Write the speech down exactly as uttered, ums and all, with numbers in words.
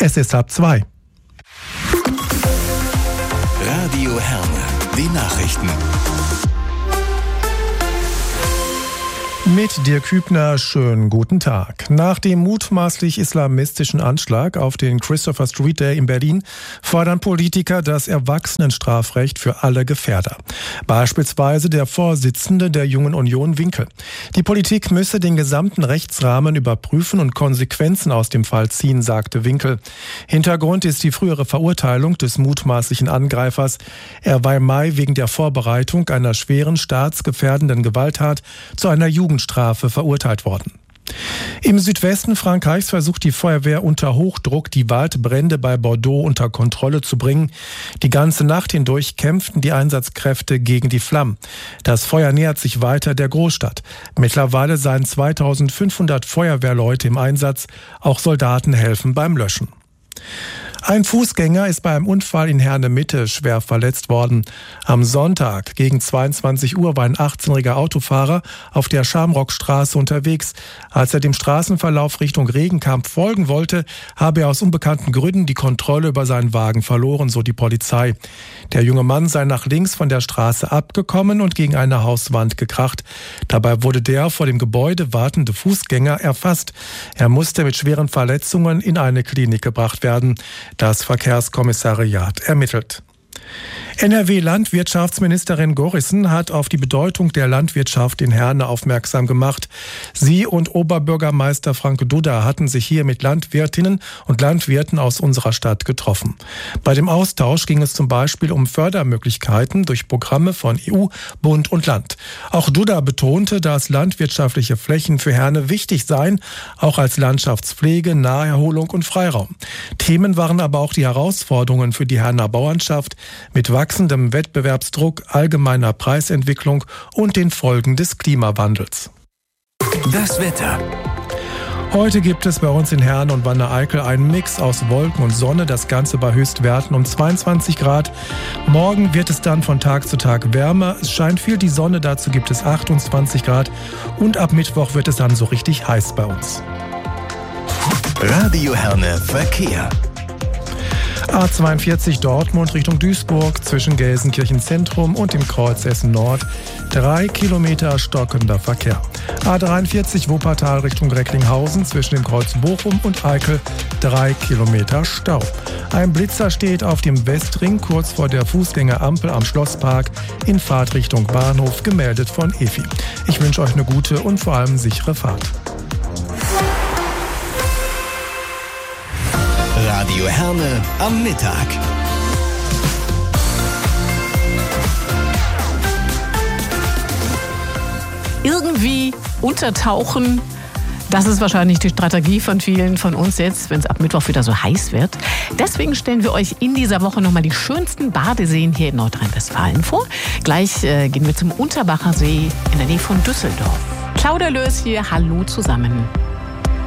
Es ist halb zwei. Radio Herne, die Nachrichten. Mit Dirk Hübner, schönen guten Tag. Nach dem mutmaßlich islamistischen Anschlag auf den Christopher Street Day in Berlin fordern Politiker das Erwachsenenstrafrecht für alle Gefährder. Beispielsweise der Vorsitzende der Jungen Union Winkel. Die Politik müsse den gesamten Rechtsrahmen überprüfen und Konsequenzen aus dem Fall ziehen, sagte Winkel. Hintergrund ist die frühere Verurteilung des mutmaßlichen Angreifers. Er war im Mai wegen der Vorbereitung einer schweren staatsgefährdenden Gewalttat zu einer Jugend Strafe verurteilt worden. Im Südwesten Frankreichs versucht die Feuerwehr unter Hochdruck, die Waldbrände bei Bordeaux unter Kontrolle zu bringen. Die ganze Nacht hindurch kämpften die Einsatzkräfte gegen die Flammen. Das Feuer nähert sich weiter der Großstadt. Mittlerweile seien zweitausendfünfhundert Feuerwehrleute im Einsatz. Auch Soldaten helfen beim Löschen. Ein Fußgänger ist bei einem Unfall in Herne-Mitte schwer verletzt worden. Am Sonntag gegen zweiundzwanzig Uhr war ein achtzehnjähriger Autofahrer auf der Schamrockstraße unterwegs. Als er dem Straßenverlauf Richtung Regenkamp folgen wollte, habe er aus unbekannten Gründen die Kontrolle über seinen Wagen verloren, so die Polizei. Der junge Mann sei nach links von der Straße abgekommen und gegen eine Hauswand gekracht. Dabei wurde der vor dem Gebäude wartende Fußgänger erfasst. Er musste mit schweren Verletzungen in eine Klinik gebracht werden. Das Verkehrskommissariat ermittelt. N R W-Landwirtschaftsministerin Gorissen hat auf die Bedeutung der Landwirtschaft in Herne aufmerksam gemacht. Sie und Oberbürgermeister Frank Dudda hatten sich hier mit Landwirtinnen und Landwirten aus unserer Stadt getroffen. Bei dem Austausch ging es zum Beispiel um Fördermöglichkeiten durch Programme von E U, Bund und Land. Auch Dudda betonte, dass landwirtschaftliche Flächen für Herne wichtig seien, auch als Landschaftspflege, Naherholung und Freiraum. Themen waren aber auch die Herausforderungen für die Herner Bauernschaft mit wachsendem Wettbewerbsdruck, allgemeiner Preisentwicklung und den Folgen des Klimawandels. Das Wetter. Heute gibt es bei uns in Herne und Wanne-Eickel einen Mix aus Wolken und Sonne, das Ganze bei Höchstwerten um zweiundzwanzig Grad. Morgen wird es dann von Tag zu Tag wärmer. Es scheint viel die Sonne, dazu gibt es achtundzwanzig Grad. Und ab Mittwoch wird es dann so richtig heiß bei uns. Radio Herne Verkehr. A zweiundvierzig Dortmund Richtung Duisburg zwischen Gelsenkirchen Zentrum und dem Kreuz Essen Nord. Drei Kilometer stockender Verkehr. A dreiundvierzig Wuppertal Richtung Recklinghausen zwischen dem Kreuz Bochum und Eickel. Drei Kilometer Stau. Ein Blitzer steht auf dem Westring kurz vor der Fußgängerampel am Schlosspark in Fahrtrichtung Bahnhof, gemeldet von Efi. Ich wünsche euch eine gute und vor allem sichere Fahrt. Radio Herne am Mittag. Irgendwie untertauchen, das ist wahrscheinlich die Strategie von vielen von uns jetzt, wenn es ab Mittwoch wieder so heiß wird. Deswegen stellen wir euch in dieser Woche nochmal die schönsten Badeseen hier in Nordrhein-Westfalen vor. Gleich äh, gehen wir zum Unterbacher See in der Nähe von Düsseldorf. Claudia Löß hier, hallo zusammen.